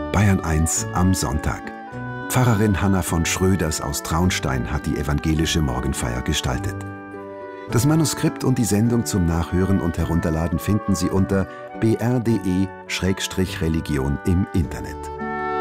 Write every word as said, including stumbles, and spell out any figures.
Bayern eins am Sonntag. Pfarrerin Hanna von Schröders aus Traunstein hat die evangelische Morgenfeier gestaltet. Das Manuskript und die Sendung zum Nachhören und Herunterladen finden Sie unter b r punkt d e Schrägstrich Religion im Internet.